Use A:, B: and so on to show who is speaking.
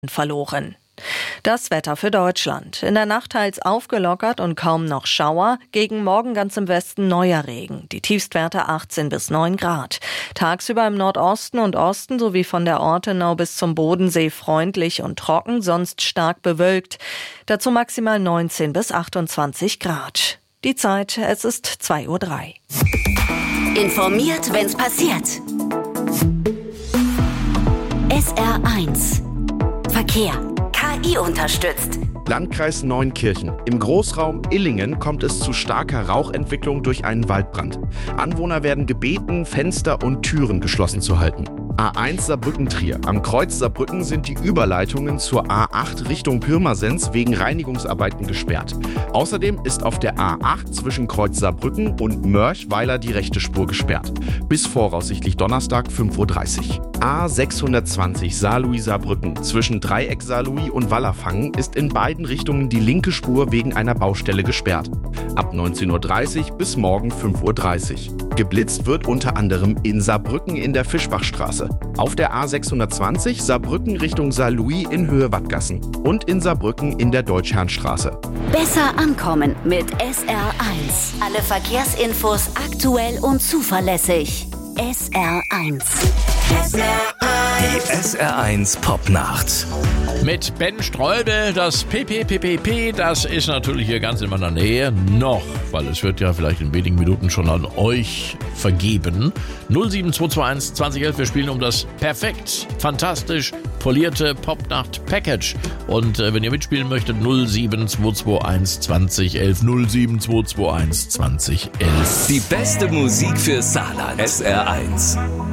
A: verloren. Das Wetter für Deutschland. In der Nacht teils aufgelockert und kaum noch Schauer. Gegen Morgen ganz im Westen neuer Regen. Die Tiefstwerte 18 bis 9 Grad. Tagsüber im Nordosten und Osten sowie von der Ortenau bis zum Bodensee freundlich und trocken, sonst stark bewölkt. Dazu maximal 19 bis 28 Grad. Die Zeit, es ist 2:03 Uhr.
B: Informiert, wenn's passiert. SR1 Verkehr. KI unterstützt.
C: Landkreis Neunkirchen. Im Großraum Illingen kommt es zu starker Rauchentwicklung durch einen Waldbrand. Anwohner werden gebeten, Fenster und Türen geschlossen zu halten. A1 Saarbrücken-Trier. Am Kreuz Saarbrücken sind die Überleitungen zur A8 Richtung Pirmasens wegen Reinigungsarbeiten gesperrt. Außerdem ist auf der A8 zwischen Kreuz Saarbrücken und Mörchweiler die rechte Spur gesperrt. Bis voraussichtlich Donnerstag 5:30 Uhr. A620 Saarlouis-Saarbrücken. Zwischen Dreieck Saarlouis und Wallerfangen ist in beiden Richtungen die linke Spur wegen einer Baustelle gesperrt. Ab 19:30 Uhr bis morgen 5:30 Uhr. Geblitzt wird unter anderem in Saarbrücken in der Fischbachstraße, auf der A620 Saarbrücken Richtung Saarlouis in Höhe Wattgassen und in Saarbrücken in der Deutschherrnstraße.
B: Besser ankommen mit SR1. Alle Verkehrsinfos aktuell und zuverlässig. SR1.
D: Die SR1 Popnacht.
E: Mit Ben Streubel, das PPPPP, das ist natürlich hier ganz in meiner Nähe. Noch, weil es wird ja vielleicht in wenigen Minuten schon an euch vergeben. 07221 2011, wir spielen um das perfekt, fantastisch polierte Popnacht-Package. Und wenn ihr mitspielen möchtet, 07221 2011, 07221 2011.
D: Die beste Musik für Saarland. SR1.